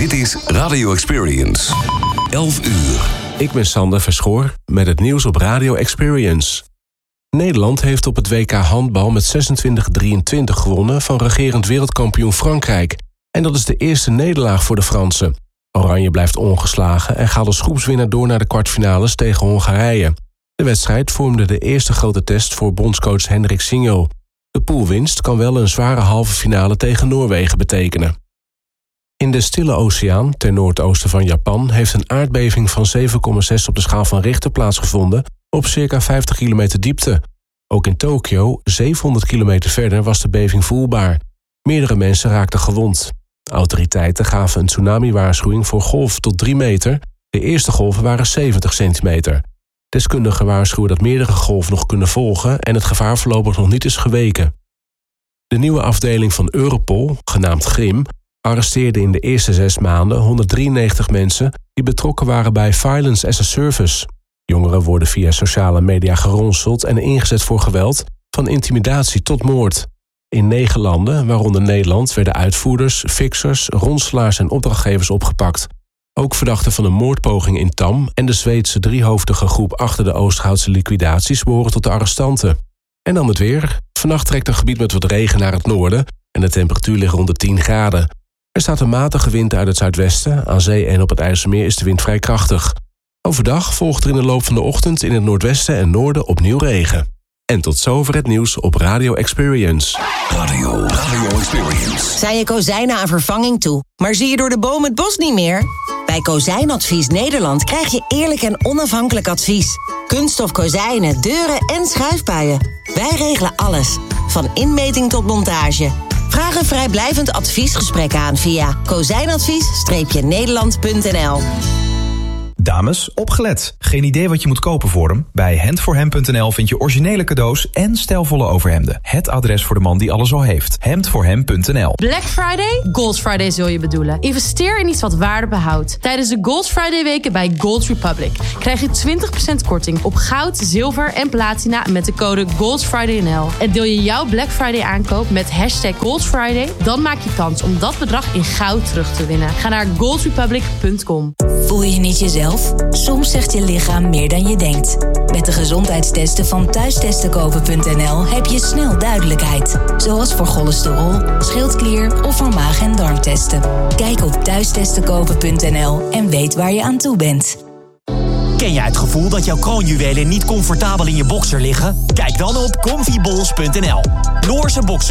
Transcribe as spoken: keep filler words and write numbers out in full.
Dit is Radio Experience. elf uur. Ik ben Sander Verschoor met het nieuws op Radio Experience. Nederland heeft op het W K handbal met zesentwintig drieëntwintig gewonnen van regerend wereldkampioen Frankrijk. En dat is de eerste nederlaag voor de Fransen. Oranje blijft ongeslagen en gaat als groepswinnaar door naar de kwartfinales tegen Hongarije. De wedstrijd vormde de eerste grote test voor bondscoach Henrik Sinjo. De poolwinst kan wel een zware halve finale tegen Noorwegen betekenen. In de Stille Oceaan, ten noordoosten van Japan, heeft een aardbeving van zeven komma zes op de schaal van Richter plaatsgevonden op circa vijftig kilometer diepte. Ook in Tokio, zevenhonderd kilometer verder, was de beving voelbaar. Meerdere mensen raakten gewond. Autoriteiten gaven een tsunami-waarschuwing voor golf tot drie meter. De eerste golven waren zeventig centimeter. Deskundigen waarschuwen dat meerdere golven nog kunnen volgen en het gevaar voorlopig nog niet is geweken. De nieuwe afdeling van Europol, genaamd Grim, arresteerde in de eerste zes maanden honderddrieënnegentig mensen die betrokken waren bij Violence as a Service. Jongeren worden via sociale media geronseld en ingezet voor geweld, van intimidatie tot moord. In negen landen, waaronder Nederland, werden uitvoerders, fixers, ronselaars en opdrachtgevers opgepakt. Ook verdachten van een moordpoging in Tam en de Zweedse driehoofdige groep achter de Oosthoutse liquidaties behoren tot de arrestanten. En dan het weer. Vannacht trekt een gebied met wat regen naar het noorden en de temperatuur ligt rond de tien graden. Er staat een matige wind uit het zuidwesten. Aan zee en op het IJsselmeer is de wind vrij krachtig. Overdag volgt er in de loop van de ochtend in het noordwesten en noorden opnieuw regen. En tot zover het nieuws op Radio Experience. Radio, Radio Experience. Zijn je kozijnen aan vervanging toe, maar zie je door de boom het bos niet meer? Bij Kozijnadvies Nederland krijg je eerlijk en onafhankelijk advies. Kunststof kozijnen, deuren en schuifpuien. Wij regelen alles, van inmeting tot montage. Vraag een vrijblijvend adviesgesprek aan via kozijnadvies nederland punt n l. Dames, opgelet. Geen idee wat je moet kopen voor hem? Bij hand for hem punt n l vind je originele cadeaus en stijlvolle overhemden. Het adres voor de man die alles al heeft. hand for hem punt n l. Black Friday? Gold Friday zul je bedoelen. Investeer in iets wat waarde behoudt. Tijdens de Gold Friday weken bij Gold Republic krijg je twintig procent korting op goud, zilver en platina met de code Gold Friday N L. En deel je jouw Black Friday aankoop met hashtag Gold Friday, dan maak je kans om dat bedrag in goud terug te winnen. Ga naar gold republic punt com. Voel je niet jezelf? Soms zegt je lichaam meer dan je denkt. Met de gezondheidstesten van thuistestenkopen punt n l heb je snel duidelijkheid. Zoals voor cholesterol, schildklier of voor maag- en darmtesten. Kijk op thuistestenkopen punt n l en weet waar je aan toe bent. Ken jij het gevoel dat jouw kroonjuwelen niet comfortabel in je boxer liggen? Kijk dan op comfy balls punt n l. Noorse boxers